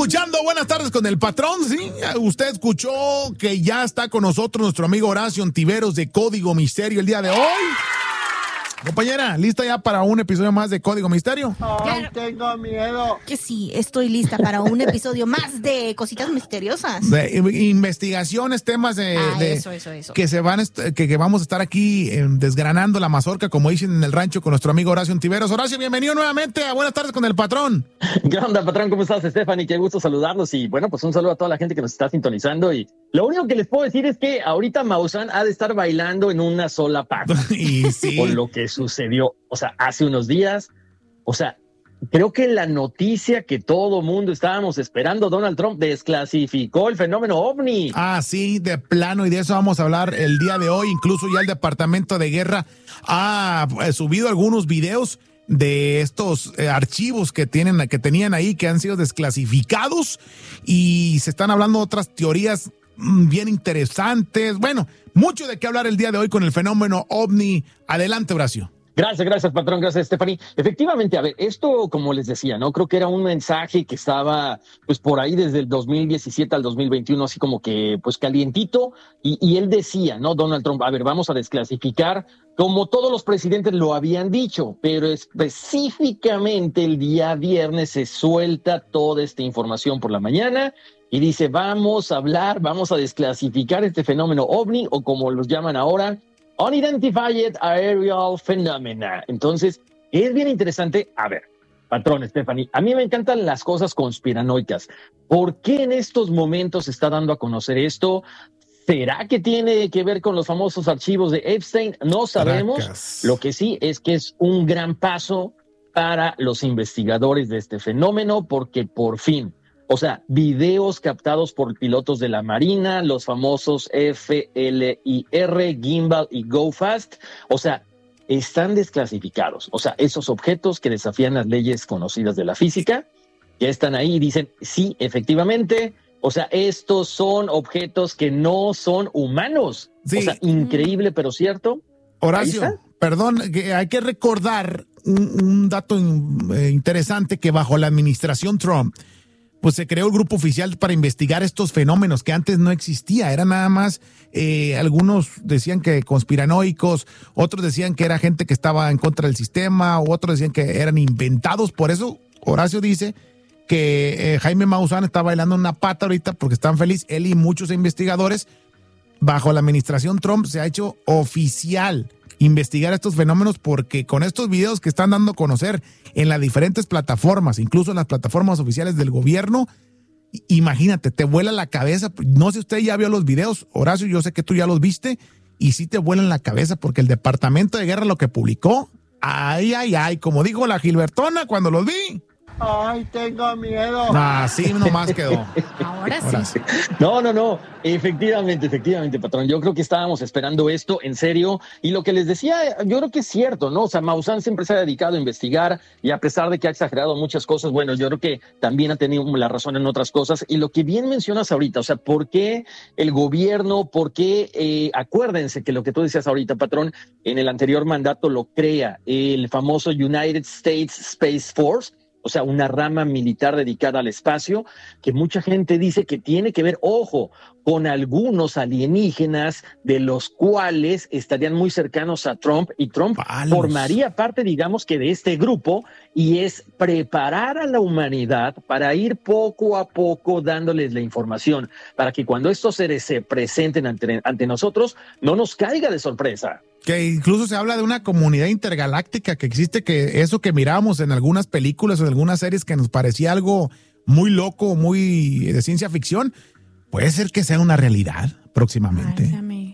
escuchando Buenas Tardes con el Patrón, ¿sí? Usted escuchó que ya está con nosotros nuestro amigo Horacio Ontiveros de Código Misterio el día de hoy. Compañera, ¿lista ya para un episodio más de Código Misterio? Ay, tengo miedo. Que sí, estoy lista para un episodio más de cositas misteriosas. De investigaciones, temas de eso. que se van que vamos a estar aquí desgranando la mazorca, como dicen en el rancho, con nuestro amigo Horacio Ontiveros. Horacio, bienvenido nuevamente a Buenas Tardes con el Patrón. ¿Qué onda, Patrón? ¿Cómo estás, Stephanie? Qué gusto saludarlos y bueno, pues un saludo a toda la gente que nos está sintonizando y lo único que les puedo decir es que ahorita Maussan ha de estar bailando en una sola pata. Y sí. Por lo que sucedió, o sea, hace unos días, o sea, creo que la noticia que todo mundo estábamos esperando, Donald Trump desclasificó el fenómeno OVNI. Ah, sí, de plano, y de eso vamos a hablar el día de hoy. Incluso ya el Departamento de Guerra ha subido algunos videos de estos archivos que tenían ahí, que han sido desclasificados, y se están hablando de otras teorías bien interesantes. Bueno, mucho de qué hablar el día de hoy con el fenómeno OVNI. Adelante, Horacio. Gracias, Patrón, gracias, Stephanie. Efectivamente, a ver, esto, como les decía, ¿no? Creo que era un mensaje que estaba, pues, por ahí desde el 2017 al 2021, así como que, pues, calientito, y él decía, ¿no? Donald Trump, a ver, vamos a desclasificar, como todos los presidentes lo habían dicho, pero específicamente el día viernes se suelta toda esta información por la mañana, y dice, vamos a desclasificar este fenómeno OVNI, o como los llaman ahora, Unidentified Aerial Phenomena. Entonces, es bien interesante. A ver, Patrón, Stephanie, a mí me encantan las cosas conspiranoicas. ¿Por qué en estos momentos se está dando a conocer esto? ¿Será que tiene que ver con los famosos archivos de Epstein? No sabemos. Caracas. Lo que sí es que es un gran paso para los investigadores de este fenómeno, porque por fin, o sea, videos captados por pilotos de la Marina, los famosos FLIR, Gimbal y Go Fast, o sea, están desclasificados. O sea, esos objetos que desafían las leyes conocidas de la física, ya están ahí y dicen, sí, efectivamente, o sea, estos son objetos que no son humanos. Sí. O sea, increíble, pero cierto. Horacio, perdón, que hay que recordar un dato interesante, que bajo la administración Trump, pues se creó el grupo oficial para investigar estos fenómenos que antes no existía. Era nada más, algunos decían que conspiranoicos, otros decían que era gente que estaba en contra del sistema, u otros decían que eran inventados. Por eso Horacio dice que Jaime Maussan está bailando una pata ahorita porque están felices. Él y muchos investigadores bajo la administración Trump se ha hecho oficial investigar estos fenómenos, porque con estos videos que están dando a conocer en las diferentes plataformas, incluso en las plataformas oficiales del gobierno, imagínate, te vuela la cabeza. No sé si usted ya vio los videos, Horacio, yo sé que tú ya los viste, y sí te vuelan la cabeza, porque el Departamento de Guerra lo que publicó, ay, como dijo la Gilbertona cuando los vi. Ay, tengo miedo. Así nomás quedó. Ahora sí. No. Efectivamente, Patrón. Yo creo que estábamos esperando esto, en serio. Y lo que les decía, yo creo que es cierto, ¿no? O sea, Maussan siempre se ha dedicado a investigar y a pesar de que ha exagerado muchas cosas, bueno, yo creo que también ha tenido la razón en otras cosas. Y lo que bien mencionas ahorita, o sea, ¿por qué el gobierno, acuérdense que lo que tú decías ahorita, Patrón, en el anterior mandato lo crea el famoso United States Space Force, o sea, una rama militar dedicada al espacio, que mucha gente dice que tiene que ver, ojo, con algunos alienígenas de los cuales estarían muy cercanos a Trump, y Trump formaría parte, digamos que de este grupo, y es preparar a la humanidad para ir poco a poco dándoles la información, para que cuando estos seres se presenten ante nosotros, no nos caiga de sorpresa. Que incluso se habla de una comunidad intergaláctica que existe, que eso que mirábamos en algunas películas o en algunas series que nos parecía algo muy loco, muy de ciencia ficción, puede ser que sea una realidad próximamente. Válgame.